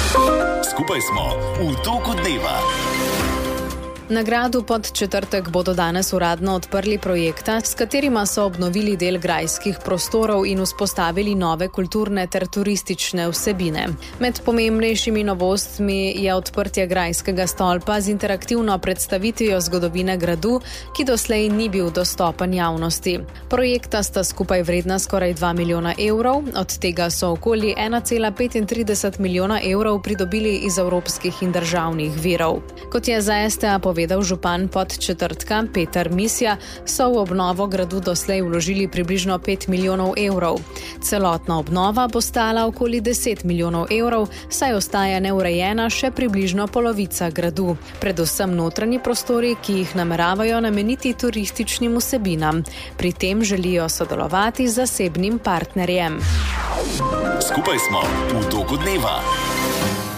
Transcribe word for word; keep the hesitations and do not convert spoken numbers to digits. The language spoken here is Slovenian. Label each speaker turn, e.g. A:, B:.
A: Skupaj smo v toku dneva.
B: Na gradu Podčetrtek bodo danes uradno odprli projekta, s katerima so obnovili del grajskih prostorov in vzpostavili nove kulturne ter turistične vsebine. Med pomembnejšimi novostmi je odprtje grajskega stolpa z interaktivno predstavitvijo zgodovine gradu, ki doslej ni bil dostopen javnosti. Projekta sta skupaj vredna skoraj dva milijona evrov, od tega so okoli ena cela petintrideset milijona evrov pridobili iz evropskih in državnih virov. Kot je za S T A povedal Povedal župan Podčetrtka Peter Misja, so v obnovo gradu doslej vložili približno pet milijonov evrov. Celotna obnova bo stala okoli deset milijonov evrov, saj ostaja neurejena še približno polovica gradu. Predvsem notranji prostori, ki jih nameravajo nameniti turističnim vsebinam. Pri tem želijo sodelovati z zasebnim partnerjem.
A: Skupaj smo v toku dneva.